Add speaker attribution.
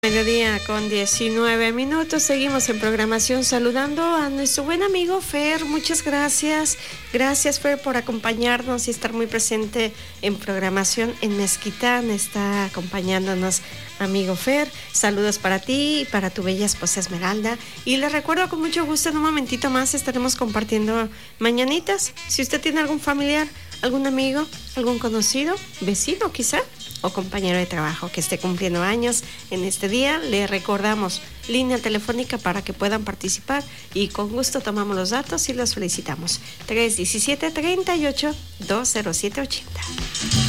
Speaker 1: Mediodía con 19 minutos, seguimos en programación saludando a nuestro buen amigo Fer. Muchas gracias, gracias Fer por acompañarnos y estar muy presente en programación en Mezquitán. Está acompañándonos amigo Fer, saludos para ti y para tu bella esposa Esmeralda. Y les recuerdo con mucho gusto, en un momentito más estaremos compartiendo mañanitas. Si usted tiene algún familiar, algún amigo, algún conocido, vecino quizá, o compañero de trabajo que esté cumpliendo años en este día, le recordamos línea telefónica para que puedan participar y con gusto tomamos los datos y los felicitamos. 317-38-20780.